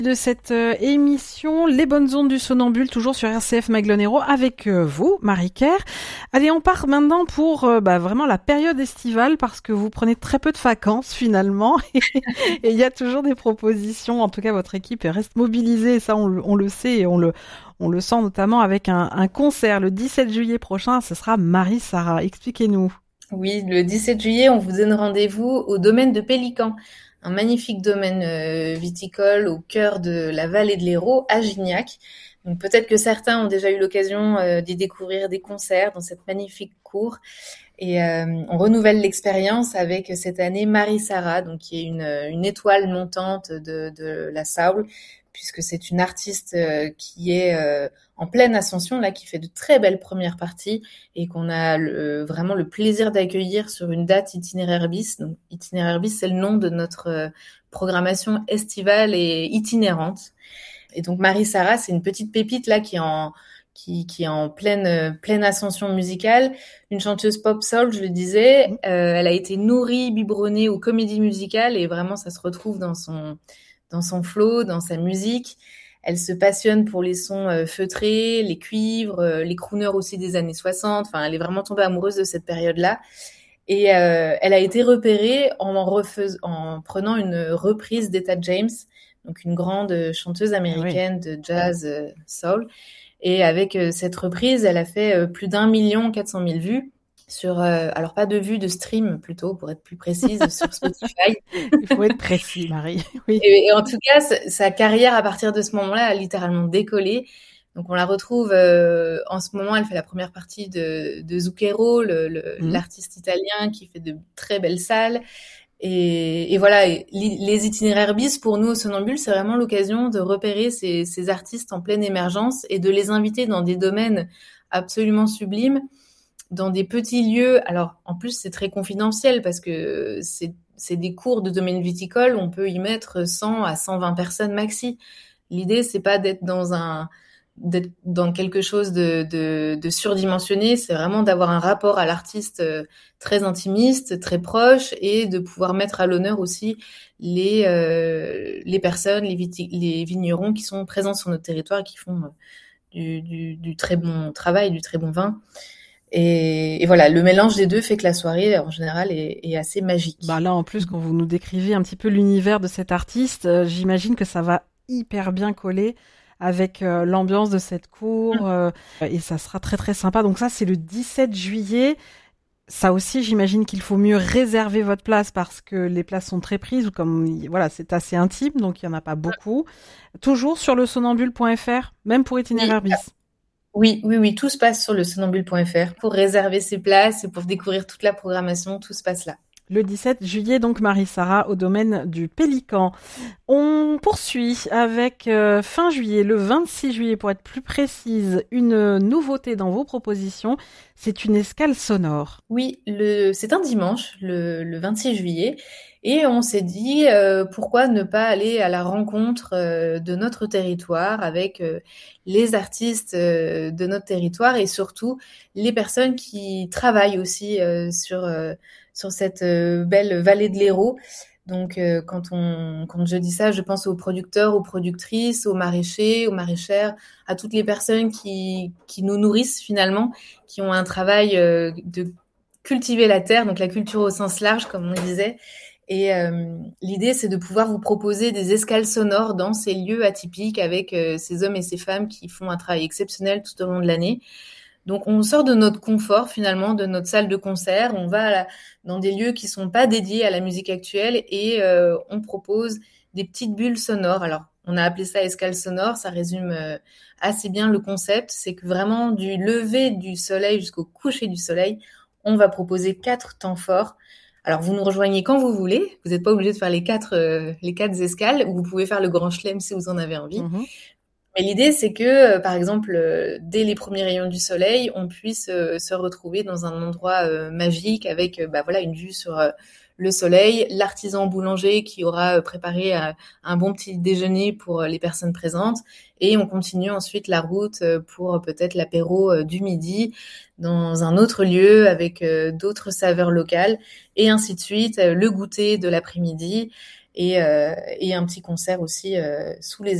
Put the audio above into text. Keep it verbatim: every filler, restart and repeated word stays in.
De cette euh, émission, les bonnes ondes du Sonambule, toujours sur R C F Maglone Hérault, avec euh, vous, Marie Kerr. Allez, on part maintenant pour euh, bah, vraiment la période estivale, parce que vous prenez très peu de vacances finalement, et il y a toujours des propositions. En tout cas, votre équipe reste mobilisée, et ça on, on le sait, et on le, on le sent notamment avec un, un concert le dix-sept juillet prochain. Ce sera Marie-Sarah. Expliquez-nous. Oui, le dix-sept juillet, on vous donne rendez-vous au domaine de Pélican, un magnifique domaine euh, viticole au cœur de la vallée de l'Hérault, à Gignac. Donc peut-être que certains ont déjà eu l'occasion euh, d'y découvrir des concerts dans cette magnifique cour. Et euh, on renouvelle l'expérience avec cette année Marie-Sarah, donc qui est une, une étoile montante de, de la soul, puisque c'est une artiste euh, qui est euh, en pleine ascension, là, qui fait de très belles premières parties et qu'on a le, vraiment le plaisir d'accueillir sur une date itinéraire bis. Donc, itinéraire bis, c'est le nom de notre euh, programmation estivale et itinérante. Et donc, Marie-Sarah, c'est une petite pépite, là, qui est en, qui, qui est en pleine, euh, pleine ascension musicale. Une chanteuse pop soul, je le disais. Euh, elle a été nourrie, biberonnée aux comédies musicales et vraiment, ça se retrouve dans son, dans son flow, dans sa musique. Elle se passionne pour les sons euh, feutrés, les cuivres, euh, les crooners aussi des années soixante. Enfin, elle est vraiment tombée amoureuse de cette période-là. Et euh, elle a été repérée en, refais- en prenant une reprise d'Etta James, donc une grande chanteuse américaine de jazz euh, soul. Et avec euh, cette reprise, elle a fait euh, plus d'un million quatre cent mille vues. Sur, euh, alors pas de vues de stream plutôt, pour être plus précise, sur Spotify. Il faut être précis, Marie. Oui. Et, et en tout cas, sa, sa carrière à partir de ce moment-là a littéralement décollé. Donc on la retrouve euh, en ce moment, elle fait la première partie de, de Zucchero, le, le, mmh. l'artiste italien qui fait de très belles salles. Et, et voilà, et les itinéraires bis pour nous au Sonambule, c'est vraiment l'occasion de repérer ces, ces artistes en pleine émergence et de les inviter dans des domaines absolument sublimes, dans des petits lieux. Alors, en plus, c'est très confidentiel parce que c'est, c'est des cours de domaine viticole. On peut y mettre cent à cent vingt personnes maxi. L'idée, c'est pas d'être dans un, d'être dans quelque chose de, de, de surdimensionné. C'est vraiment d'avoir un rapport à l'artiste très intimiste, très proche, et de pouvoir mettre à l'honneur aussi les, euh, les personnes, les, viti- les vignerons qui sont présents sur notre territoire et qui font du, du, du très bon travail, du très bon vin. Et, et voilà, le mélange des deux fait que la soirée, en général, est, est assez magique. Bah là, en plus, quand vous nous décrivez un petit peu l'univers de cet artiste, euh, j'imagine que ça va hyper bien coller avec euh, l'ambiance de cette cour, euh, et ça sera très très sympa. Donc ça, c'est le dix-sept juillet. Ça aussi, j'imagine qu'il faut mieux réserver votre place parce que les places sont très prises, ou comme voilà, c'est assez intime, donc il y en a pas beaucoup. Toujours sur le sonambule point f r, même pour itinéraire bis. Oui, oui, oui, tout se passe sur le sonambule point f r. Pour réserver ses places et pour découvrir toute la programmation, tout se passe là. Le dix-sept juillet, donc, Marie-Sarah, au domaine du Pélican. On poursuit avec euh, fin juillet, le vingt-six juillet, pour être plus précise, une nouveauté dans vos propositions. C'est une escale sonore. Oui, le, c'est un dimanche, le, le vingt-six juillet. Et on s'est dit, euh, pourquoi ne pas aller à la rencontre euh, de notre territoire avec euh, les artistes euh, de notre territoire et surtout les personnes qui travaillent aussi euh, sur, euh, sur cette euh, belle vallée de l'Hérault. Donc, euh, quand, on, quand je dis ça, je pense aux producteurs, aux productrices, aux maraîchers, aux maraîchères, à toutes les personnes qui, qui nous nourrissent finalement, qui ont un travail euh, de cultiver la terre, donc la culture au sens large, comme on disait. Et euh, l'idée, c'est de pouvoir vous proposer des escales sonores dans ces lieux atypiques avec euh, ces hommes et ces femmes qui font un travail exceptionnel tout au long de l'année. Donc, on sort de notre confort, finalement, de notre salle de concert. On va à la, dans des lieux qui sont pas dédiés à la musique actuelle et euh, on propose des petites bulles sonores. Alors, on a appelé ça escale sonore. Ça résume euh, assez bien le concept. C'est que vraiment, du lever du soleil jusqu'au coucher du soleil, on va proposer quatre temps forts. Alors, vous nous rejoignez quand vous voulez. Vous n'êtes pas obligé de faire les quatre, euh, les quatre escales, ou vous pouvez faire le grand chelem si vous en avez envie. Mmh. Mais l'idée, c'est que, euh, par exemple, euh, dès les premiers rayons du soleil, on puisse euh, se retrouver dans un endroit euh, magique avec, euh, bah voilà, une vue sur euh, le soleil, l'artisan boulanger qui aura euh, préparé euh, un bon petit déjeuner pour euh, les personnes présentes, et on continue ensuite la route euh, pour euh, peut-être l'apéro euh, du midi dans un autre lieu avec euh, d'autres saveurs locales, et ainsi de suite, euh, le goûter de l'après-midi. et, euh, et un petit concert aussi euh, sous les